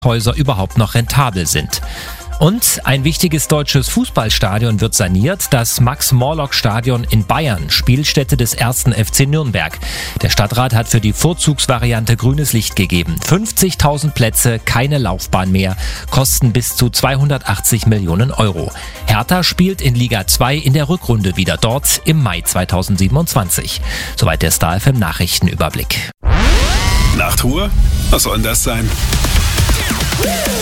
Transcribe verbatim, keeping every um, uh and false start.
Häuser überhaupt noch rentabel sind. Und ein wichtiges deutsches Fußballstadion wird saniert, das Max-Morlock-Stadion in Bayern, Spielstätte des ersten F C Nürnberg. Der Stadtrat hat für die Vorzugsvariante grünes Licht gegeben. fünfzigtausend Plätze, keine Laufbahn mehr, kosten bis zu zweihundertachtzig Millionen Euro. Hertha spielt in Liga zwei in der Rückrunde wieder dort im Mai zweitausendsiebenundzwanzig. Soweit der Star F M Nachrichtenüberblick. Nachtruhe? Was soll denn das sein?